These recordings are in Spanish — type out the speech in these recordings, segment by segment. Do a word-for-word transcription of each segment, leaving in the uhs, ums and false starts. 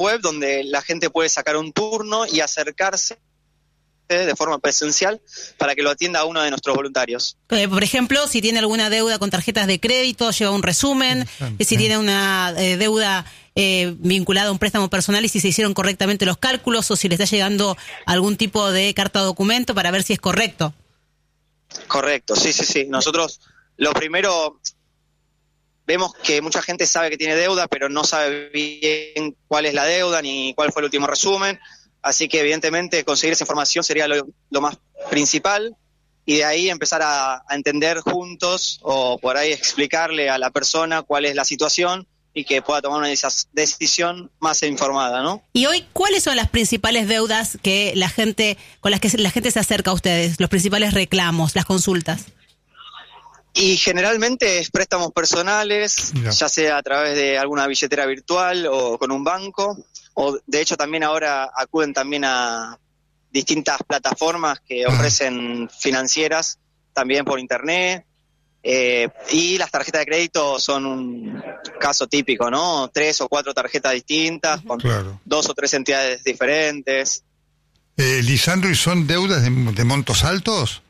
web donde la gente puede sacar un turno y acercarse de forma presencial para que lo atienda uno de nuestros voluntarios. Eh, por ejemplo, si tiene alguna deuda con tarjetas de crédito, lleva un resumen, y si tiene una eh, deuda eh, vinculada a un préstamo personal y si se hicieron correctamente los cálculos o si le está llegando algún tipo de carta o documento para ver si es correcto. Correcto, sí, sí, sí. Nosotros lo primero, vemos que mucha gente sabe que tiene deuda, pero no sabe bien cuál es la deuda ni cuál fue el último resumen. Así que evidentemente conseguir esa información sería lo, lo más principal y de ahí empezar a, a entender juntos o por ahí explicarle a la persona cuál es la situación y que pueda tomar una decisión más informada, ¿no? Y hoy, ¿cuáles son las principales deudas que la gente con las que la gente se acerca a ustedes? Los principales reclamos, las consultas. Y generalmente es préstamos personales, Mira. ya sea a través de alguna billetera virtual o con un banco, o de hecho también ahora acuden también a distintas plataformas que ofrecen financieras, también por internet, eh, y las tarjetas de crédito son un caso típico, ¿no? Tres o cuatro tarjetas distintas, con claro. dos o tres entidades diferentes. Eh, Lisandro, ¿y son deudas de, de montos altos?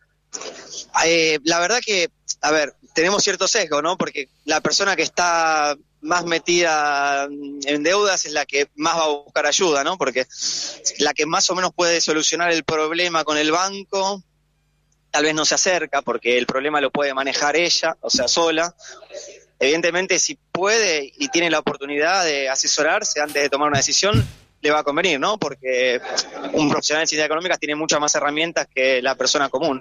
Eh, la verdad que, a ver, tenemos cierto sesgo, ¿no? Porque la persona que está más metida en deudas es la que más va a buscar ayuda, ¿no? Porque la que más o menos puede solucionar el problema con el banco, tal vez no se acerca porque el problema lo puede manejar ella, o sea, sola. Evidentemente, si puede y tiene la oportunidad de asesorarse antes de tomar una decisión, le va a convenir, ¿no? Porque un profesional de ciencias económicas tiene muchas más herramientas que la persona común.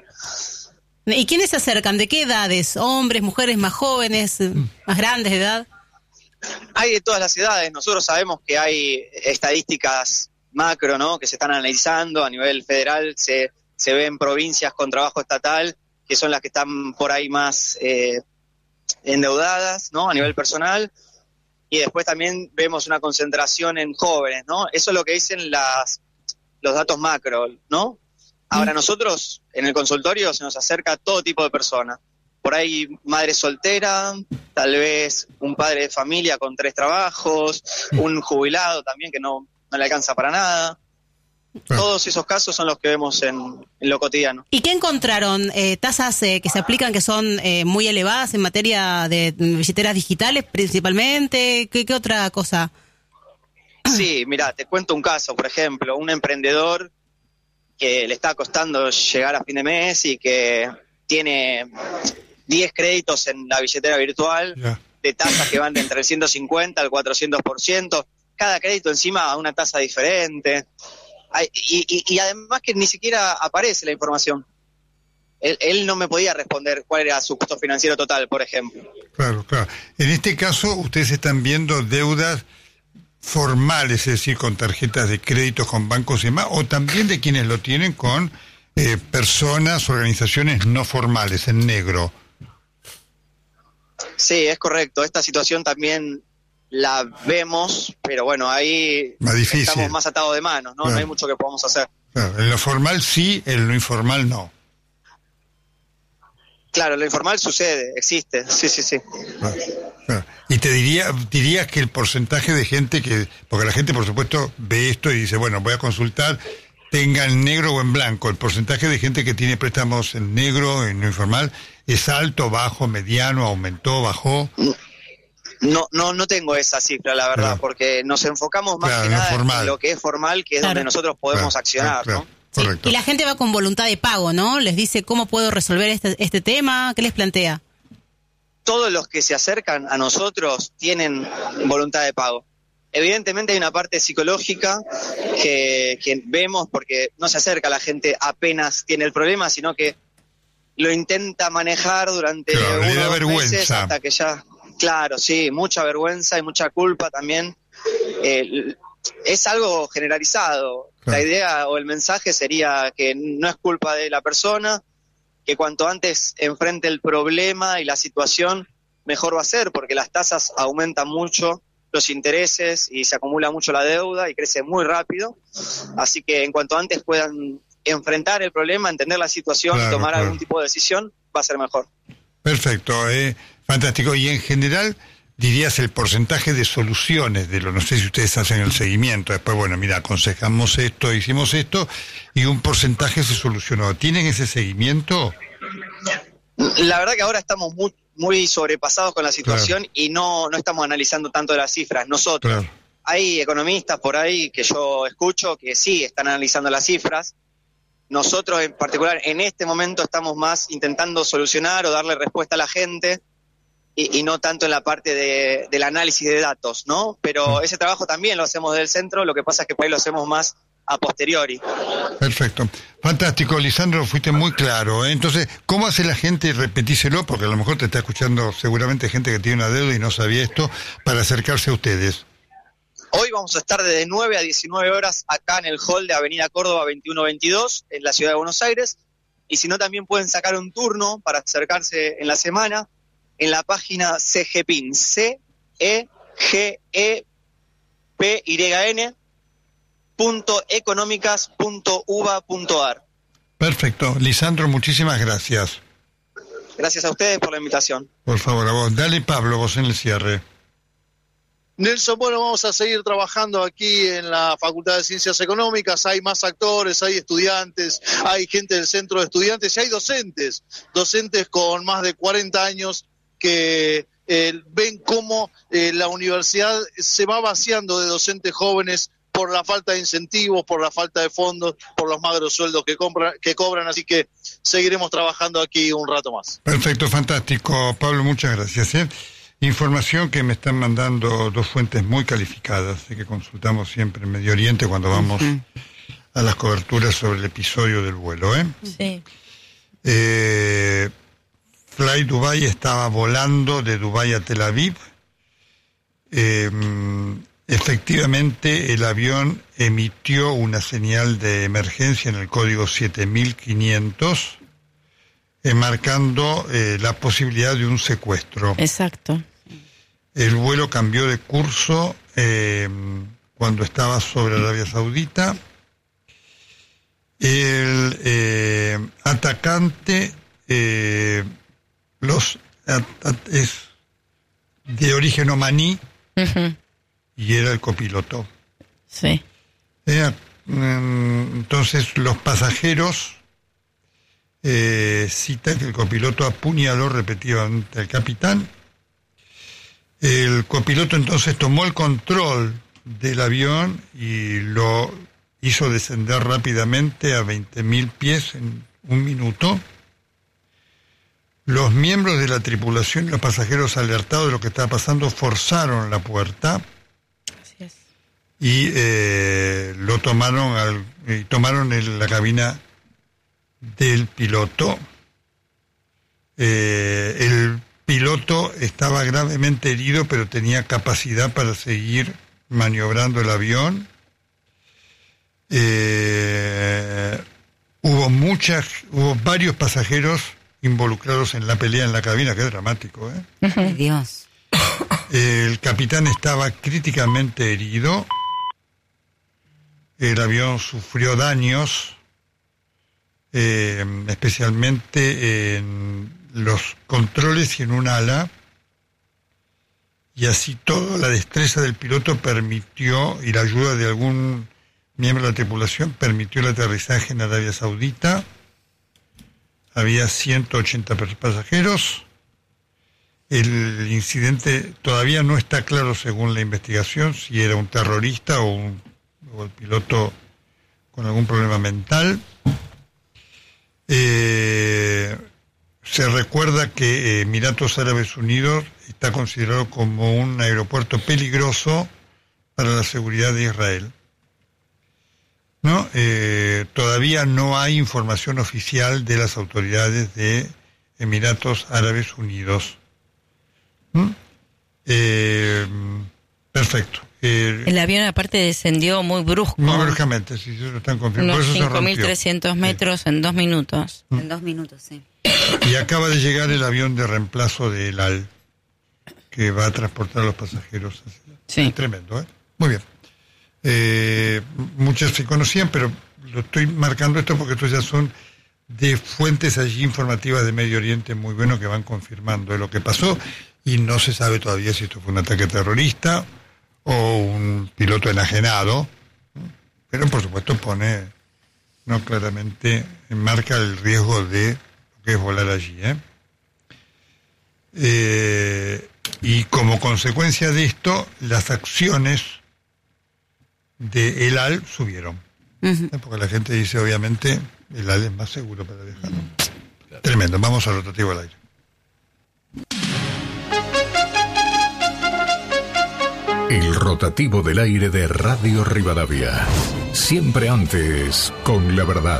¿Y quiénes se acercan? ¿De qué edades? ¿Hombres, mujeres, más jóvenes, más grandes de edad? Hay de todas las edades. Nosotros sabemos que hay estadísticas macro, ¿no? Que se están analizando a nivel federal. Se, se ven provincias con trabajo estatal, que son las que están por ahí más eh, endeudadas, ¿no? A nivel personal. Y después también vemos una concentración en jóvenes, ¿no? Eso es lo que dicen las, los datos macro, ¿no? Ahora nosotros en el consultorio se nos acerca a todo tipo de personas. Por ahí madre soltera, tal vez un padre de familia con tres trabajos, un jubilado también que no, no le alcanza para nada. Todos esos casos son los que vemos en, en lo cotidiano. ¿Y qué encontraron? Eh, ¿Tasas eh, que se aplican que son eh, muy elevadas en materia de billeteras digitales principalmente? ¿Qué, qué otra cosa? Sí, mira, te cuento un caso, por ejemplo, un emprendedor que le está costando llegar a fin de mes y que tiene diez créditos en la billetera virtual, yeah. de tasas que van de entre el ciento cincuenta al cuatrocientos por ciento, cada crédito encima a una tasa diferente, y, y, y además que ni siquiera aparece la información. Él, él no me podía responder cuál era su costo financiero total, por ejemplo. Claro, claro. En este caso, ustedes están viendo deudas formales, es decir, con tarjetas de crédito, con bancos y demás, o también de quienes lo tienen con eh, personas, organizaciones no formales, en negro. Sí, es correcto. Esta situación también la vemos, pero bueno, ahí más difícil. Estamos más atados de manos, ¿no? Claro. No hay mucho que podamos hacer. Claro, en lo formal sí, en lo informal no. Claro, lo informal sucede, existe, sí, sí, sí. Claro, claro. Y te diría, dirías que el porcentaje de gente que, porque la gente por supuesto ve esto y dice, bueno, voy a consultar, tenga en negro o en blanco, el porcentaje de gente que tiene préstamos en negro, en lo informal, ¿es alto, bajo, mediano, aumentó, bajó? No, no, no tengo esa cifra, la verdad, claro. porque nos enfocamos más claro, que nada en lo que es formal, que es claro. donde nosotros podemos claro, accionar, claro, ¿no? Sí. Y la gente va con voluntad de pago, ¿no? Les dice, ¿cómo puedo resolver este, este tema? ¿Qué les plantea? Todos los que se acercan a nosotros tienen voluntad de pago. Evidentemente hay una parte psicológica que, que vemos porque no se acerca la gente apenas tiene el problema, sino que lo intenta manejar durante claro, unos vergüenza. meses hasta que ya... Claro, sí, mucha vergüenza y mucha culpa también. Eh, es algo generalizado. Claro. La idea o el mensaje sería que no es culpa de la persona, que cuanto antes enfrente el problema y la situación, mejor va a ser, porque las tasas aumentan mucho, los intereses y se acumula mucho la deuda y crece muy rápido. Así que en cuanto antes puedan enfrentar el problema, entender la situación claro, y tomar claro. algún tipo de decisión, va a ser mejor. Perfecto, eh, fantástico. Y en general, dirías el porcentaje de soluciones de lo, no sé si ustedes hacen el seguimiento, después, bueno, mira, aconsejamos esto, hicimos esto, y un porcentaje se solucionó. ¿Tienen ese seguimiento? La verdad que ahora estamos muy, muy sobrepasados con la situación, claro, y no, no estamos analizando tanto las cifras nosotros. Claro. Hay economistas por ahí que yo escucho que sí están analizando las cifras. Nosotros en particular en este momento estamos más intentando solucionar o darle respuesta a la gente y, y no tanto en la parte de, del análisis de datos, ¿no? Pero ese trabajo también lo hacemos del centro, lo que pasa es que por ahí lo hacemos más a posteriori. Perfecto. Fantástico, Lisandro, fuiste muy claro, ¿eh? Entonces, ¿cómo hace la gente, repetíselo, porque a lo mejor te está escuchando seguramente gente que tiene una deuda y no sabía esto, para acercarse a ustedes? Hoy vamos a estar desde nueve a diecinueve horas acá en el hall de Avenida Córdoba veintiuno veintidós, en la ciudad de Buenos Aires, y si no también pueden sacar un turno para acercarse en la semana en la página CEGEPIN, C E G E P Y N punto económicas punto uva punto ar. Perfecto. Lisandro, muchísimas gracias. Gracias a ustedes por la invitación. Por favor, a vos. Dale, Pablo, vos en el cierre. Nelson, bueno, vamos a seguir trabajando aquí en la Facultad de Ciencias Económicas. Hay más actores, hay estudiantes, hay gente del centro de estudiantes y hay docentes, docentes con más de cuarenta años que eh, ven cómo eh, la universidad se va vaciando de docentes jóvenes por la falta de incentivos, por la falta de fondos, por los magros sueldos que, compran, que cobran, así que seguiremos trabajando aquí un rato más. Perfecto, fantástico. Pablo, muchas gracias, ¿eh? Información que me están mandando dos fuentes muy calificadas, que consultamos siempre en Medio Oriente cuando vamos uh-huh. a las coberturas sobre el episodio del vuelo, ¿eh? Sí. Eh, Fly Dubai estaba volando de Dubái a Tel Aviv. Eh, efectivamente, el avión emitió una señal de emergencia en el código siete mil quinientos, eh, marcando eh, la posibilidad de un secuestro. Exacto. El vuelo cambió de curso eh, cuando estaba sobre Arabia Saudita. El eh, atacante eh, los at, at, es de origen omaní uh-huh. y era el copiloto. Sí. Eh, entonces los pasajeros eh, citan que el copiloto apuñaló repetidamente al capitán. El copiloto entonces tomó el control del avión y lo hizo descender rápidamente a veinte mil pies en un minuto. Los miembros de la tripulación y los pasajeros, alertados de lo que estaba pasando, forzaron la puerta. Así es. Y eh, lo tomaron al, eh, tomaron el, la cabina del piloto. Eh, el piloto estaba gravemente herido, pero tenía capacidad para seguir maniobrando el avión. Eh, hubo muchas, hubo varios pasajeros involucrados en la pelea en la cabina, que es dramático, ¿eh? Ay, Dios. El capitán estaba críticamente herido. El avión sufrió daños, eh, especialmente en los controles y en un ala, y así toda la destreza del piloto permitió, y la ayuda de algún miembro de la tripulación, permitió el aterrizaje en Arabia Saudita. Había ciento ochenta pasajeros. El incidente todavía no está claro, según la investigación, si era un terrorista o, un, o el piloto con algún problema mental. Eh, se recuerda que Emiratos Árabes Unidos está considerado como un aeropuerto peligroso para la seguridad de Israel. ¿No? Eh, todavía no hay información oficial de las autoridades de Emiratos Árabes Unidos. ¿Mm? Eh, perfecto. Eh, el avión aparte descendió muy brusco. Muy bruscamente, sí, se lo están confirmando. Unos cinco mil trescientos metros sí. en dos minutos. ¿Mm? En dos minutos, sí. Y acaba de llegar el avión de reemplazo de El Al, que va a transportar a los pasajeros. Sí. Es tremendo, ¿eh? Muy bien. Eh, muchos se conocían, pero lo estoy marcando esto porque estos ya son de fuentes allí informativas de Medio Oriente muy bueno que van confirmando de lo que pasó y no se sabe todavía si esto fue un ataque terrorista o un piloto enajenado, pero por supuesto pone, no claramente, marca el riesgo de lo que es volar allí, ¿eh? Eh, y como consecuencia de esto, las acciones de El Al subieron. Uh-huh. Porque la gente dice, obviamente, El Al es más seguro para viajar. Claro. Tremendo. Vamos al rotativo al aire. El rotativo del aire de Radio Rivadavia. Siempre antes, con la verdad.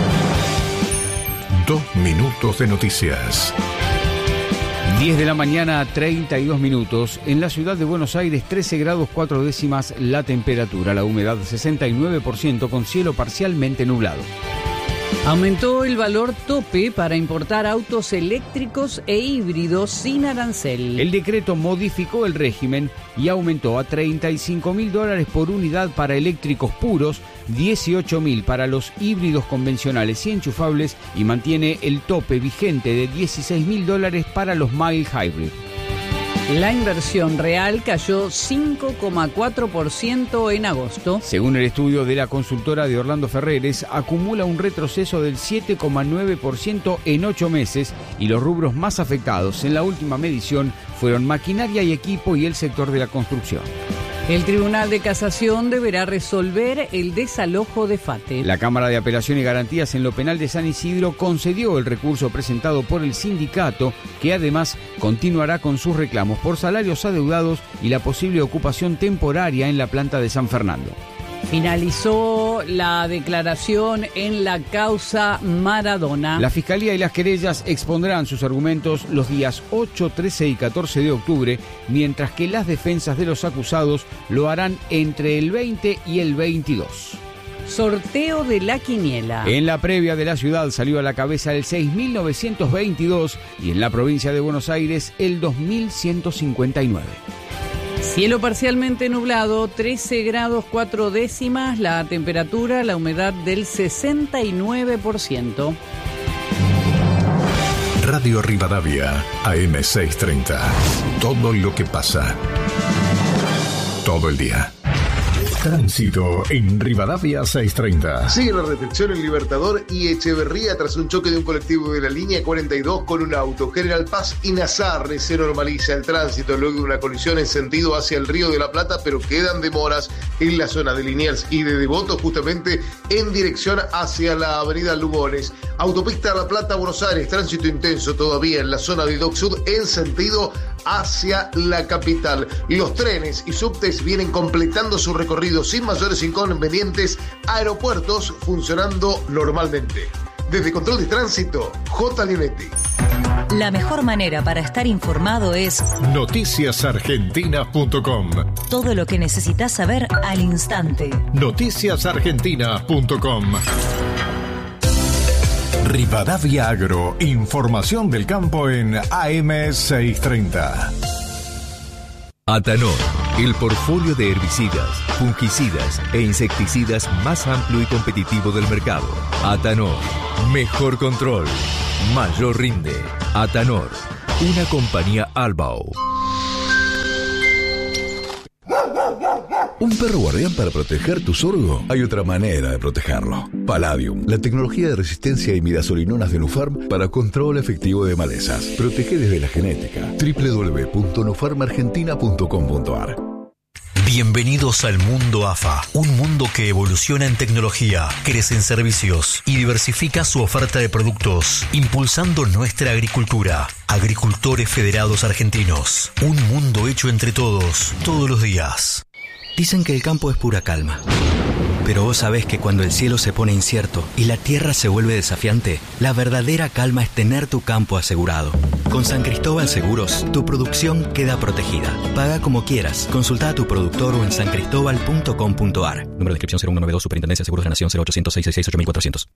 Dos minutos de noticias. diez de la mañana, treinta y dos minutos. En la ciudad de Buenos Aires, trece grados cuatro décimas la temperatura. La humedad sesenta y nueve por ciento con cielo parcialmente nublado. Aumentó el valor tope para importar autos eléctricos e híbridos sin arancel. El decreto modificó el régimen y aumentó a treinta y cinco mil dólares por unidad para eléctricos puros, dieciocho mil para los híbridos convencionales y enchufables, y mantiene el tope vigente de dieciséis mil dólares para los mild hybrid. La inversión real cayó cinco coma cuatro por ciento en agosto. Según el estudio de la consultora de Orlando Ferreres, acumula un retroceso del siete coma nueve por ciento en ocho meses, y los rubros más afectados en la última medición fueron maquinaria y equipo y el sector de la construcción. El Tribunal de Casación deberá resolver el desalojo de FATE. La Cámara de Apelación y Garantías en lo Penal de San Isidro concedió el recurso presentado por el sindicato, que además continuará con sus reclamos por salarios adeudados y la posible ocupación temporaria en la planta de San Fernando. Finalizó la declaración en la causa Maradona. La Fiscalía y las querellas expondrán sus argumentos los días ocho, trece y catorce de octubre, mientras que las defensas de los acusados lo harán entre el veinte y el veintidós. Sorteo de la quiniela. En la previa de la ciudad salió a la cabeza el seis mil novecientos veintidós y en la provincia de Buenos Aires el dos mil ciento cincuenta y nueve. Cielo parcialmente nublado, trece grados cuatro décimas la temperatura, la humedad del sesenta y nueve por ciento. Radio Rivadavia, A M seiscientos treinta. Todo lo que pasa. Todo el día. Tránsito en Rivadavia seiscientos treinta. Sigue la restricción en Libertador y Echeverría tras un choque de un colectivo de la línea cuarenta y dos con un auto. General Paz y Nazarre se normaliza el tránsito luego de una colisión en sentido hacia el Río de la Plata, pero quedan demoras en la zona de Liniers y de Devoto, justamente en dirección hacia la avenida Lugones. Autopista La Plata, Buenos Aires, tránsito intenso todavía en la zona de Dock Sud en sentido hacia la capital. Los trenes y subtes vienen completando su recorrido sin mayores inconvenientes, aeropuertos funcionando normalmente. Desde Control de Tránsito, J. Linetti. La mejor manera para estar informado es noticias argentinas punto com. Todo lo que necesitas saber al instante. noticias argentinas punto com. Rivadavia Agro, información del campo en A M seiscientos treinta. Atanor, el portfolio de herbicidas, fungicidas e insecticidas más amplio y competitivo del mercado. Atanor, mejor control, mayor rinde. Atanor, una compañía Albao. ¿Un perro guardián para proteger tu sorgo? Hay otra manera de protegerlo. Palladium, la tecnología de resistencia a imidazolinonas de Nufarm para control efectivo de malezas. Protege desde la genética. doble u doble u doble u punto nufarm argentina punto com punto a r. Bienvenidos al mundo A F A, un mundo que evoluciona en tecnología, crece en servicios y diversifica su oferta de productos, impulsando nuestra agricultura. Agricultores Federados Argentinos, un mundo hecho entre todos, todos los días. Dicen que el campo es pura calma. Pero vos sabés que cuando el cielo se pone incierto y la tierra se vuelve desafiante, la verdadera calma es tener tu campo asegurado. Con San Cristóbal Seguros, tu producción queda protegida. Paga como quieras. Consulta a tu productor o en san cristóbal punto com punto a r. Número de inscripción cero uno noventa y dos, Superintendencia de Seguros de la Nación, cero ochocientos, seiscientos sesenta y seis, ocho mil cuatrocientos.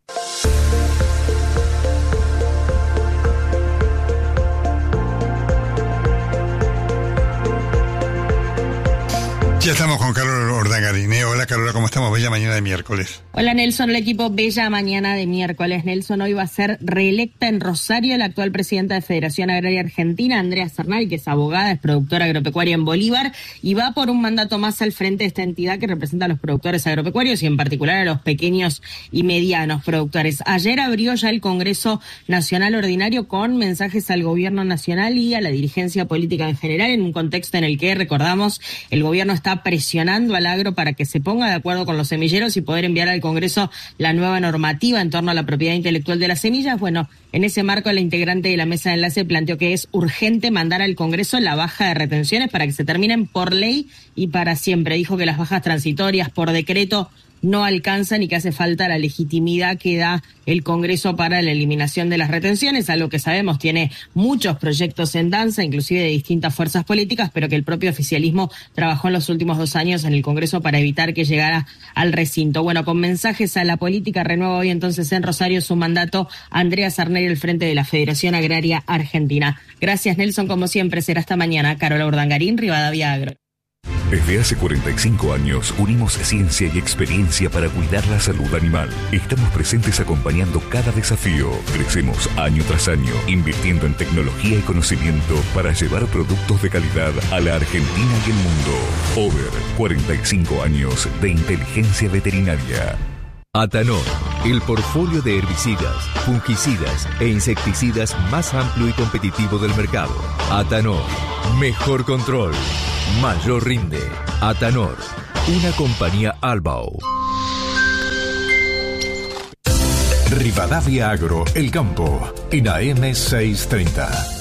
Ya estamos con Carola Urdangarín. ¿eh? Hola Carola, ¿cómo estamos? Bella mañana de miércoles. Hola Nelson, el equipo Bella mañana de miércoles. Nelson, hoy va a ser reelecta en Rosario la actual presidenta de Federación Agraria Argentina, Andrea Cernay, que es abogada, es productora agropecuaria en Bolívar, y va por un mandato más al frente de esta entidad que representa a los productores agropecuarios y en particular a los pequeños y medianos productores. Ayer abrió ya el Congreso Nacional Ordinario con mensajes al gobierno nacional y a la dirigencia política en general, en un contexto en el que, recordamos, el gobierno está presionando al agro para que se ponga de acuerdo con los semilleros y poder enviar al Congreso la nueva normativa en torno a la propiedad intelectual de las semillas. Bueno, en ese marco, la integrante de la mesa de enlace planteó que es urgente mandar al Congreso la baja de retenciones para que se terminen por ley y para siempre. Dijo que las bajas transitorias por decreto no alcanzan y que hace falta la legitimidad que da el Congreso para la eliminación de las retenciones, algo que sabemos tiene muchos proyectos en danza, inclusive de distintas fuerzas políticas, pero que el propio oficialismo trabajó en los últimos dos años en el Congreso para evitar que llegara al recinto. Bueno, con mensajes a la política, renueva hoy entonces en Rosario su mandato Andrea Cernay al frente de la Federación Agraria Argentina. Gracias, Nelson, como siempre, será hasta mañana. Carola Urdangarín, Rivadavia Agro. Desde hace cuarenta y cinco años unimos ciencia y experiencia para cuidar la salud animal. Estamos presentes acompañando cada desafío. Crecemos año tras año, invirtiendo en tecnología y conocimiento para llevar productos de calidad a la Argentina y el mundo. Over, cuarenta y cinco años de inteligencia veterinaria. Atanor, el portfolio de herbicidas, fungicidas e insecticidas más amplio y competitivo del mercado. Atanor, mejor control, mayor rinde. Atanor, una compañía Albao. Rivadavia Agro, El Campo, en A M seiscientos treinta.